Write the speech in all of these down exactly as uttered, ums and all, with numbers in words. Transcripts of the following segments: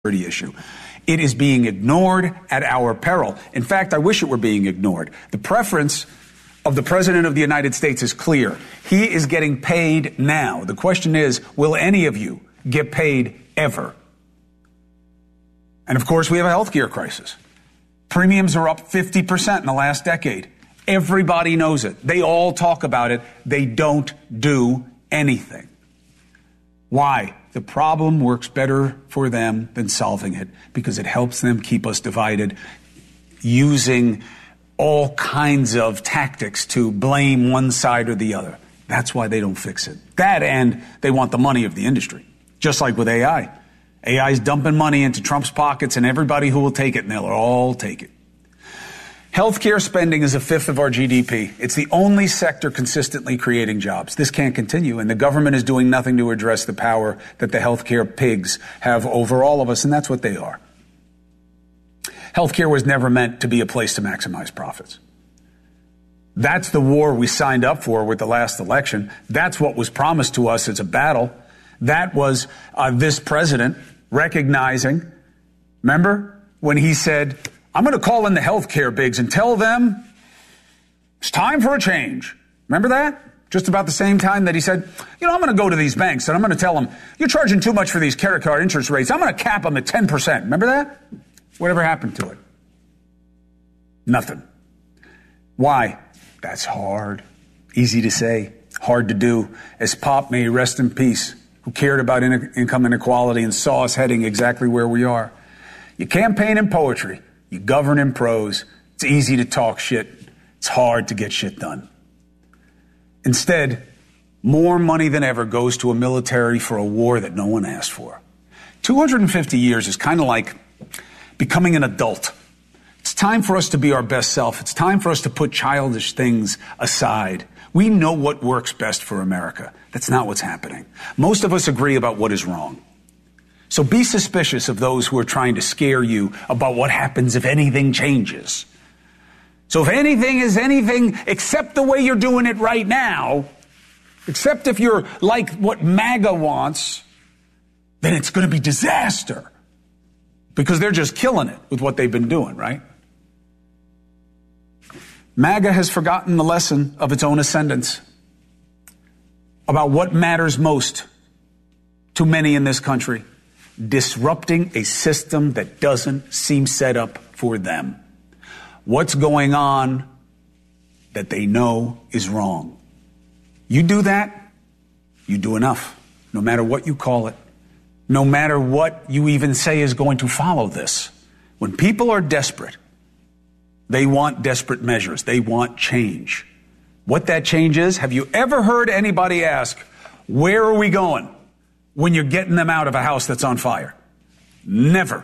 issue. It is being ignored at our peril. In fact, I wish it were being ignored. The preference of the President of the United States is clear. He is getting paid now. The question is, will any of you get paid ever? And of course, we have a healthcare crisis. Premiums are up fifty percent in the last decade. Everybody knows it. They all talk about it. They don't do anything. Why? The problem works better for them than solving it because it helps them keep us divided, using all kinds of tactics to blame one side or the other. That's why they don't fix it. That, and they want the money of the industry, just like with A I. A I is dumping money into Trump's pockets and everybody who will take it, and they'll all take it. Healthcare spending is a fifth of our G D P. It's the only sector consistently creating jobs. This can't continue, and the government is doing nothing to address the power that the healthcare pigs have over all of us, and that's what they are. Healthcare was never meant to be a place to maximize profits. That's the war we signed up for with the last election. That's what was promised to us as a battle. That was uh, this president recognizing, remember, when he said, I'm going to call in the healthcare bigs and tell them it's time for a change. Remember that? Just about the same time that he said, you know, I'm going to go to these banks and I'm going to tell them, you're charging too much for these credit card interest rates. I'm going to cap them at ten percent. Remember that? Whatever happened to it? Nothing. Why? That's hard. Easy to say, hard to do. As Pop, may he rest in peace, who cared about in- income inequality and saw us heading exactly where we are. You campaign in poetry. You govern in prose. It's easy to talk shit. It's hard to get shit done. Instead, more money than ever goes to a military for a war that no one asked for. two hundred fifty years is kind of like becoming an adult. It's time for us to be our best self. It's time for us to put childish things aside. We know what works best for America. That's not what's happening. Most of us agree about what is wrong. So be suspicious of those who are trying to scare you about what happens if anything changes. So if anything is anything except the way you're doing it right now, except if you're like what MAGA wants, then it's going to be disaster. Because they're just killing it with what they've been doing, right? MAGA has forgotten the lesson of its own ascendance about what matters most to many in this country. Disrupting a system that doesn't seem set up for them. What's going on that they know is wrong? You do that, you do enough, no matter what you call it, no matter what you even say is going to follow this. When people are desperate, they want desperate measures. They want change. What that change is, have you ever heard anybody ask, where are we going? When you're getting them out of a house that's on fire? Never.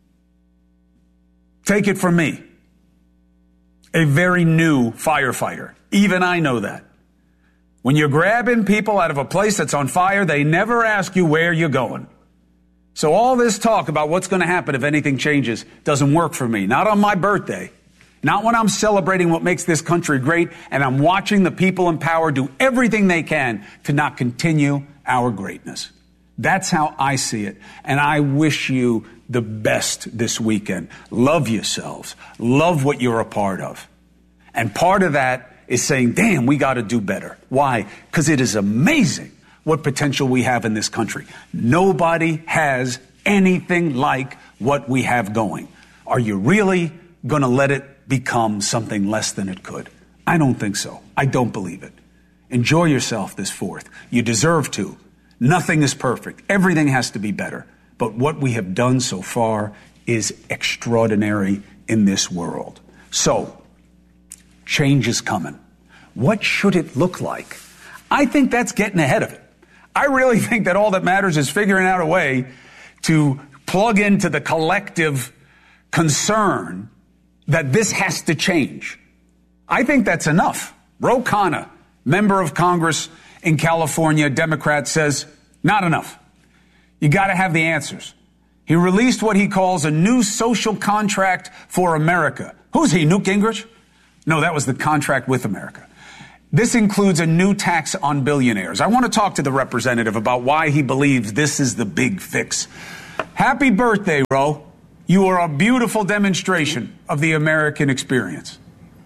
Take it from me, a very new firefighter. Even I know that. When you're grabbing people out of a place that's on fire, they never ask you where you're going. So all this talk about what's going to happen if anything changes doesn't work for me. Not on my birthday. Not when I'm celebrating what makes this country great and I'm watching the people in power do everything they can to not continue our greatness. That's how I see it. And I wish you the best this weekend. Love yourselves. Love what you're a part of. And part of that is saying, damn, we got to do better. Why? Because it is amazing what potential we have in this country. Nobody has anything like what we have going. Are you really going to let it become something less than it could? I don't think so. I don't believe it. Enjoy yourself this fourth. You deserve to. Nothing is perfect. Everything has to be better. But what we have done so far is extraordinary in this world. So, change is coming. What should it look like? I think that's getting ahead of it. I really think that all that matters is figuring out a way to plug into the collective concern that this has to change. I think that's enough. Ro Khanna, member of Congress in California, Democrat, says, not enough. You got to have the answers. He released what he calls a new social contract for America. Who's he, Newt Gingrich? No, that was the contract with America. This includes a new tax on billionaires. I want to talk to the representative about why he believes this is the big fix Happy birthday, Ro. You are a beautiful demonstration of the American experience.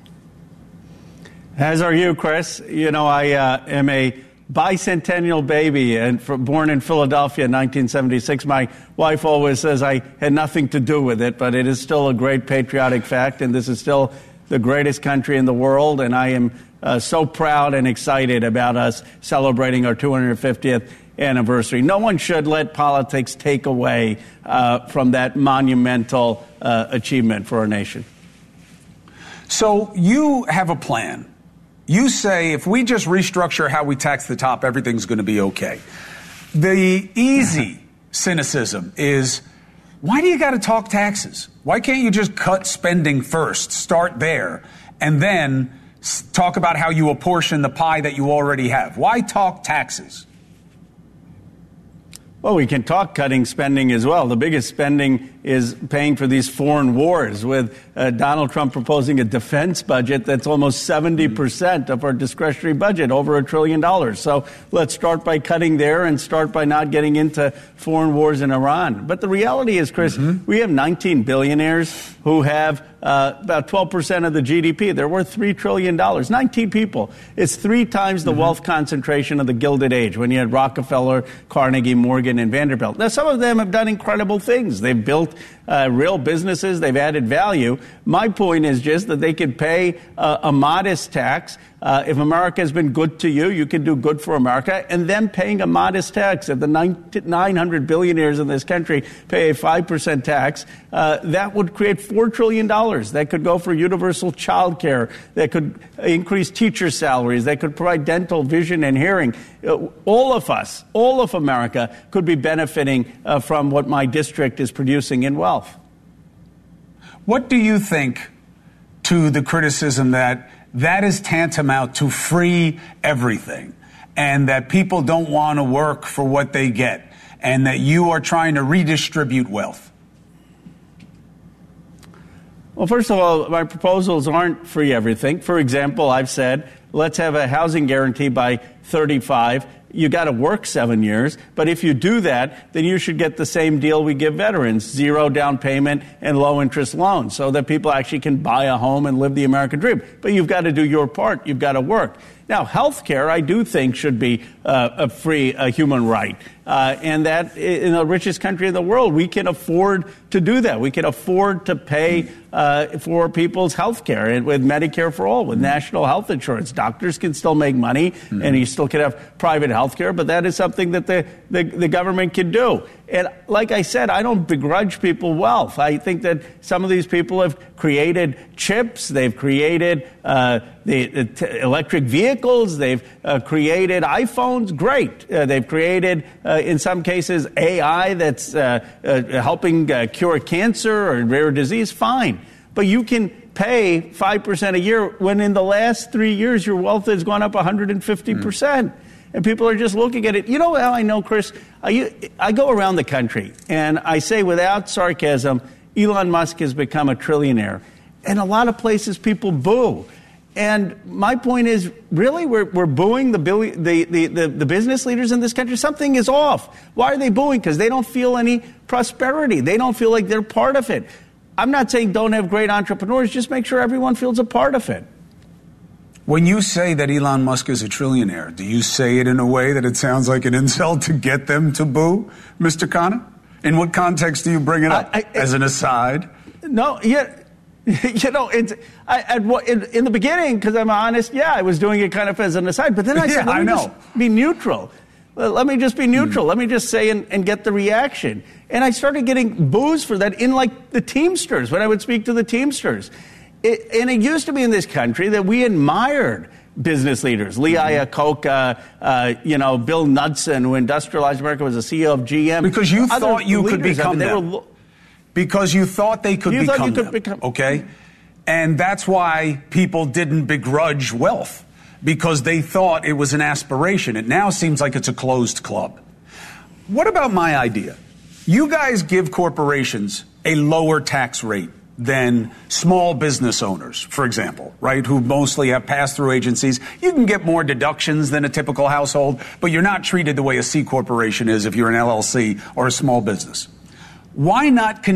As are you, Chris. You know, I uh, am a bicentennial baby and for, born in Philadelphia in nineteen seventy-six. My wife always says I had nothing to do with it, but it is still a great patriotic fact, and this is still the greatest country in the world, and I am uh, so proud and excited about us celebrating our two hundred fiftieth anniversary. No one should let politics take away uh, from that monumental uh, achievement for our nation. So you have a plan. You say if we just restructure how we tax the top, everything's going to be okay. The easy cynicism is, why do you got to talk taxes? Why can't you just cut spending first, start there, and then talk about how you apportion the pie that you already have? Why talk taxes? Well, we can talk cutting spending as well. The biggest spending is paying for these foreign wars, with uh, Donald Trump proposing a defense budget that's almost seventy percent of our discretionary budget, over a trillion dollars. So let's start by cutting there and start by not getting into foreign wars in Iran. But the reality is, Chris, mm-hmm. we have nineteen billionaires who have uh, about twelve percent of the G D P. They're worth three trillion dollars. nineteen people. It's three times the mm-hmm. wealth concentration of the Gilded Age, when you had Rockefeller, Carnegie, Morgan, and Vanderbilt. Now, some of them have done incredible things. They've built uh, real businesses. They've added value. My point is just that they could pay uh, a modest tax. Uh, if America has been good to you, you can do good for America. And then paying a modest tax. If the nine hundred billionaires in this country pay a five percent tax, uh, that would create four trillion dollars. That could go for universal child care. That could increase teacher salaries. That could provide dental, vision, and hearing. Uh, all of us, all of America, could be benefiting uh, from what my district is producing in wealth. What do you think to the criticism that that is tantamount to free everything, and that people don't want to work for what they get, and that you are trying to redistribute wealth? Well, first of all, my proposals aren't free everything. For example, I've said, let's have a housing guarantee by thirty-five. You got to work seven years. But if you do that, then you should get the same deal we give veterans, zero down payment and low interest loans, so that people actually can buy a home and live the American dream. But you've got to do your part. You've got to work. Now, health care, I do think, should be uh, a free a human right. Uh, and that in the richest country in the world, we can afford to do that. We can afford to pay uh, for people's health care, and with Medicare for all, with national health insurance. Doctors can still make money, mm-hmm. and you still can have private health care, but that is something that the, the, the government can do. And like I said, I don't begrudge people wealth. I think that some of these people have created chips. They've created uh, the, the t- electric vehicles. They've uh, created iPhones. Great. Uh, they've created, uh, in some cases, A I that's uh, uh, helping uh, cure cancer or rare disease. Fine. But you can pay five percent a year when in the last three years your wealth has gone up one hundred fifty percent. Mm. And people are just looking at it. You know how I know, Chris? I, I go around the country, and I say without sarcasm, Elon Musk has become a trillionaire. And a lot of places people boo. And my point is, really, we're, we're booing the, billi- the, the, the, the business leaders in this country? Something is off. Why are they booing? Because they don't feel any prosperity. They don't feel like they're part of it. I'm not saying don't have great entrepreneurs. Just make sure everyone feels a part of it. When you say that Elon Musk is a trillionaire, do you say it in a way that it sounds like an insult to get them to boo, Mister Khanna? In what context do you bring it up? I, I, As an aside? No, yeah. You know, it's I, at, in, in the beginning, because I'm honest, yeah, I was doing it kind of as an aside. But then I said, yeah, let me I know. just be neutral. Let me just be neutral. Mm. Let me just say and, and get the reaction. And I started getting boos for that in, like, the Teamsters, when I would speak to the Teamsters. It, and it used to be in this country that we admired business leaders. Lee mm-hmm. Iacocca, uh, you know, Bill Knudsen, who industrialized America, was the C E O of G M. Because you Other thought you could become I mean, them. Were, because you thought they could you become thought you could them. Become, okay? And that's why people didn't begrudge wealth, because they thought it was an aspiration. It now seems like it's a closed club. What about my idea? You guys give corporations a lower tax rate than small business owners, for example, right, who mostly have pass-through agencies. You can get more deductions than a typical household, but you're not treated the way a C corporation is if you're an L L C or a small business. Why not continue?